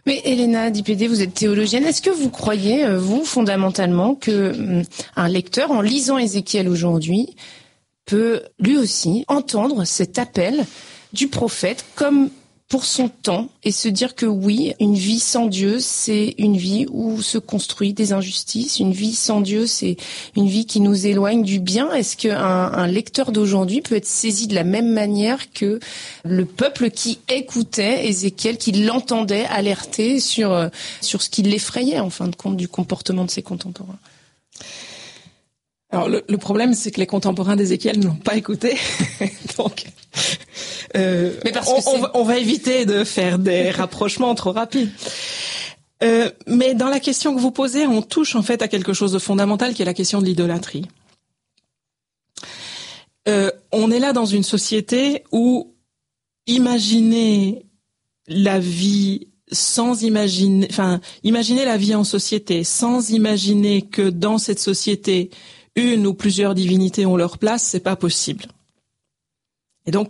Mais Elena Di-Pédé, vous êtes théologienne. Est-ce que vous croyez, vous, fondamentalement, que un lecteur, en lisant Ézéchiel aujourd'hui, peut lui aussi entendre cet appel du prophète comme pour son temps et se dire que oui, une vie sans Dieu, c'est une vie où se construit des injustices. Une vie sans Dieu, c'est une vie qui nous éloigne du bien. Est-ce qu'un lecteur d'aujourd'hui peut être saisi de la même manière que le peuple qui écoutait Ézéchiel, qui l'entendait alerter sur ce qui l'effrayait, en fin de compte, du comportement de ses contemporains? Alors le problème, c'est que les contemporains d'Ézéchiel ne l'ont pas écouté, donc mais parce on va éviter de faire des rapprochements trop rapides. Mais dans la question que vous posez, on touche en fait à quelque chose de fondamental, qui est la question de l'idolâtrie. On est là dans une société où imaginer la vie sans imaginer la vie en société, sans imaginer que dans cette société, une ou plusieurs divinités ont leur place, c'est pas possible. Et donc,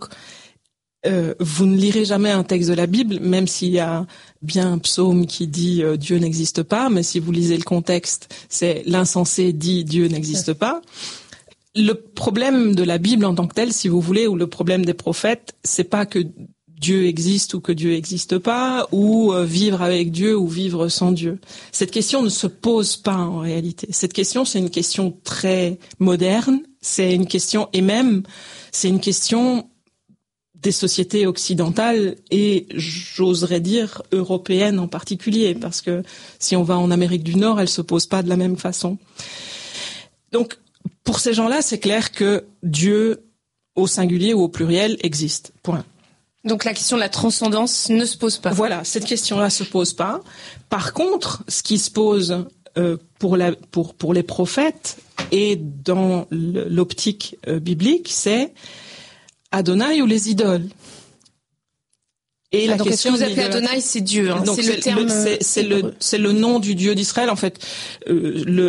vous ne lirez jamais un texte de la Bible, même s'il y a bien un psaume qui dit Dieu n'existe pas, mais si vous lisez le contexte, c'est l'insensé dit Dieu n'existe pas. Le problème de la Bible en tant que telle, si vous voulez, ou le problème des prophètes, c'est pas que Dieu existe ou que Dieu n'existe pas, ou vivre avec Dieu ou vivre sans Dieu. Cette question ne se pose pas en réalité. Cette question, c'est une question très moderne, c'est une question, et même, c'est une question des sociétés occidentales et, j'oserais dire, européennes en particulier, parce que si on va en Amérique du Nord, elle se pose pas de la même façon. Donc, pour ces gens-là, c'est clair que Dieu, au singulier ou au pluriel, existe. Point. Donc la question de la transcendance ne se pose pas. Voilà, cette question-là se pose pas. Par contre, ce qui se pose pour les prophètes et dans l'optique biblique, c'est Adonai ou les idoles. Et la donc question est-ce que vous appelez Adonai, c'est Dieu, hein, donc c'est le terme. C'est le nom du Dieu d'Israël. En fait, le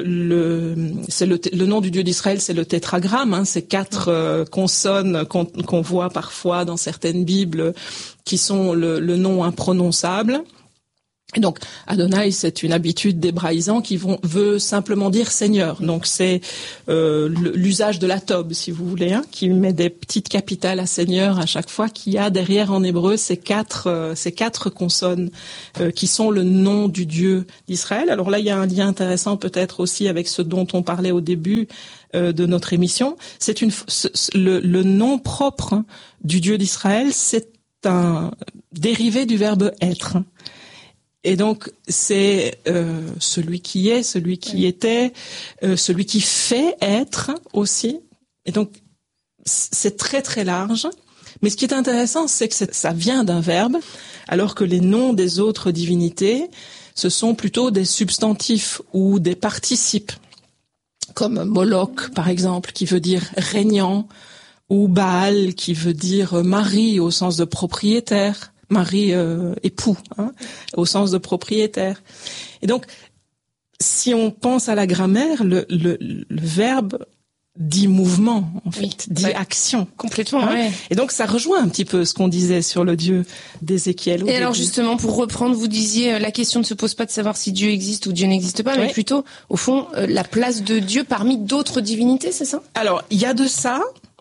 nom du Dieu d'Israël, c'est le tétragramme. Hein, c'est 4 consonnes qu'on voit parfois dans certaines Bibles, qui sont le nom imprononçable. Et donc, Adonai, c'est une habitude d'hébraïsant qui veut simplement dire Seigneur. Donc, c'est l'usage de la tobe, si vous voulez, hein, qui met des petites capitales à Seigneur à chaque fois, qui a derrière en hébreu ces quatre consonnes qui sont le nom du Dieu d'Israël. Alors là, il y a un lien intéressant peut-être aussi avec ce dont on parlait au début de notre émission. C'est le nom propre du Dieu d'Israël, c'est un dérivé du verbe être. Et donc, c'est celui qui est, celui qui était, celui qui fait être aussi. Et donc, c'est très très large. Mais ce qui est intéressant, c'est que ça vient d'un verbe, alors que les noms des autres divinités, ce sont plutôt des substantifs ou des participes, comme Moloch, par exemple, qui veut dire régnant, ou Baal, qui veut dire mari au sens de propriétaire. Mari époux, hein, au sens de propriétaire. Et donc, si on pense à la grammaire, le verbe dit mouvement, en fait, dit action. Complètement, hein. ouais. Et donc, ça rejoint un petit peu ce qu'on disait sur le Dieu d'Ézéchiel. Et alors, justement, pour reprendre, vous disiez, la question ne se pose pas de savoir si Dieu existe ou Dieu n'existe pas, mais plutôt, au fond, la place de Dieu parmi d'autres divinités, c'est ça? Alors, il y a de ça,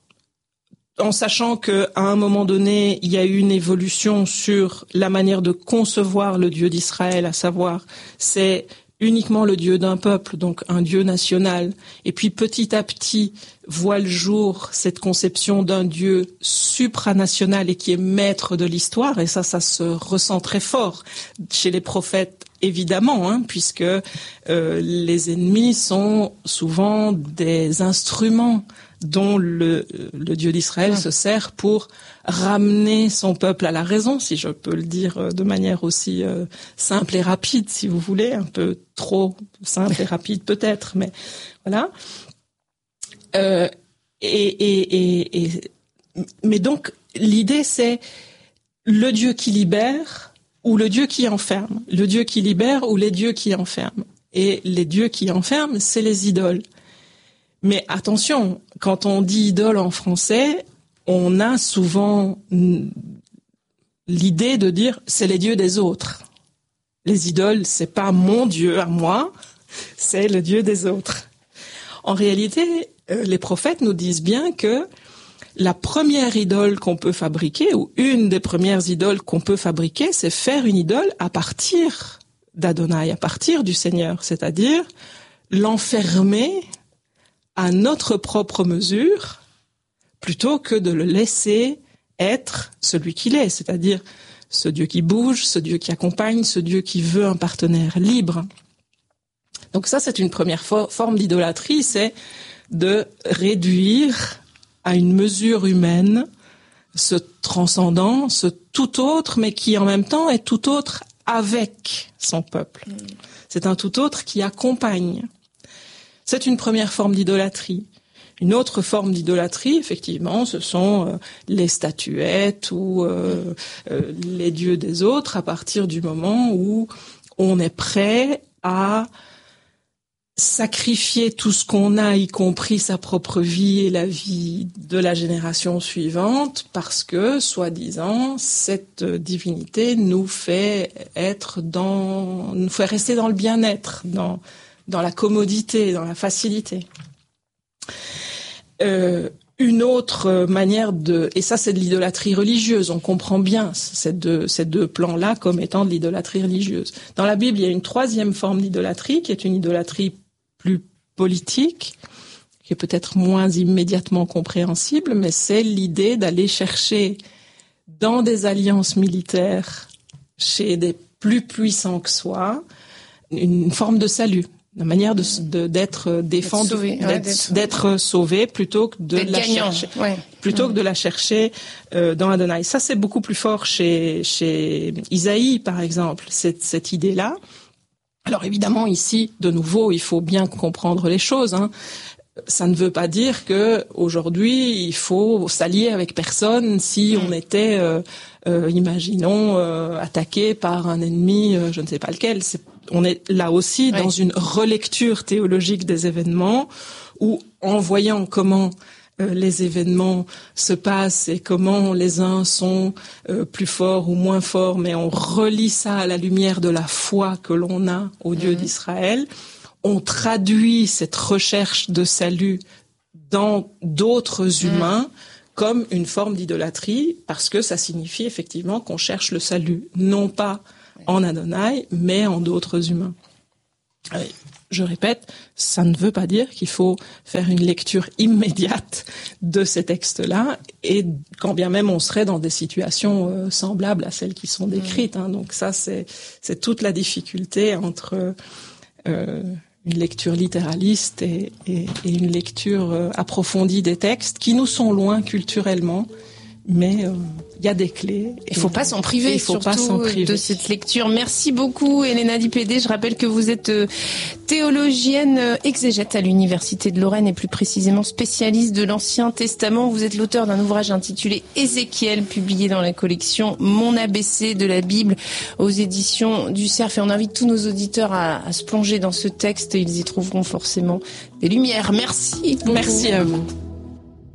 en sachant que à un moment donné, il y a eu une évolution sur la manière de concevoir le Dieu d'Israël, à savoir, c'est uniquement le Dieu d'un peuple, donc un Dieu national. Et puis petit à petit voit le jour cette conception d'un Dieu supranational et qui est maître de l'histoire. Et ça se ressent très fort chez les prophètes, évidemment, hein, puisque les ennemis sont souvent des instruments dont le Dieu d'Israël se sert pour ramener son peuple à la raison, si je peux le dire de manière aussi simple et rapide, si vous voulez, un peu trop simple et rapide peut-être, mais voilà. Mais donc l'idée, c'est le Dieu qui libère ou le Dieu qui enferme, le Dieu qui libère ou les dieux qui enferment. Et les dieux qui enferment, c'est les idoles. Mais attention, quand on dit idole en français, on a souvent l'idée de dire c'est les dieux des autres. Les idoles, c'est pas mon Dieu à moi, c'est le Dieu des autres. En réalité, les prophètes nous disent bien que la première idole qu'on peut fabriquer, ou une des premières idoles qu'on peut fabriquer, c'est faire une idole à partir d'Adonai, à partir du Seigneur, c'est-à-dire l'enfermer à notre propre mesure, plutôt que de le laisser être celui qu'il est, c'est-à-dire ce Dieu qui bouge, ce Dieu qui accompagne, ce Dieu qui veut un partenaire libre. Donc ça, c'est une première forme d'idolâtrie, c'est de réduire à une mesure humaine ce transcendant, ce tout autre, mais qui en même temps est tout autre avec son peuple. C'est un tout autre qui accompagne. C'est une première forme d'idolâtrie. Une autre forme d'idolâtrie, effectivement, ce sont les statuettes ou les dieux des autres, à partir du moment où on est prêt à sacrifier tout ce qu'on a, y compris sa propre vie et la vie de la génération suivante, parce que, soi-disant, cette divinité nous fait rester dans le bien-être, dans la commodité, dans la facilité. Une autre manière et ça c'est de l'idolâtrie religieuse, on comprend bien ces deux plans-là comme étant de l'idolâtrie religieuse. Dans la Bible, il y a une troisième forme d'idolâtrie qui est une idolâtrie plus politique, qui est peut-être moins immédiatement compréhensible, mais c'est l'idée d'aller chercher dans des alliances militaires chez des plus puissants que soi une forme de salut. La manière d'être défendu, d'être sauvé plutôt que de la chercher, que de la chercher dans Adonai. Ça, c'est beaucoup plus fort chez Isaïe, par exemple, cette idée-là. Alors évidemment, ici, de nouveau, il faut bien comprendre les choses, hein. Ça ne veut pas dire que aujourd'hui il faut s'allier avec personne si on était, imaginons, attaqué par un ennemi, je ne sais pas lequel. On est là aussi dans une relecture théologique des événements, où en voyant comment les événements se passent et comment les uns sont plus forts ou moins forts, mais on relie ça à la lumière de la foi que l'on a au Dieu d'Israël. On traduit cette recherche de salut dans d'autres humains comme une forme d'idolâtrie, parce que ça signifie effectivement qu'on cherche le salut, non pas en Adonai, mais en d'autres humains. Je répète, ça ne veut pas dire qu'il faut faire une lecture immédiate de ces textes-là, et quand bien même on serait dans des situations semblables à celles qui sont décrites. Hein. Donc ça, c'est toute la difficulté entre une lecture littéraliste et une lecture approfondie des textes qui nous sont loin culturellement, mais il y a des clés. Il ne faut pas s'en priver, de cette lecture. Merci beaucoup, Elena Di-Pédé. Je rappelle que vous êtes théologienne exégète à l'Université de Lorraine et plus précisément spécialiste de l'Ancien Testament. Vous êtes l'auteur d'un ouvrage intitulé Ézéchiel, publié dans la collection Mon ABC de la Bible aux éditions du Cerf. Et on invite tous nos auditeurs à se plonger dans ce texte. Ils y trouveront forcément des lumières. Merci beaucoup. Merci à vous.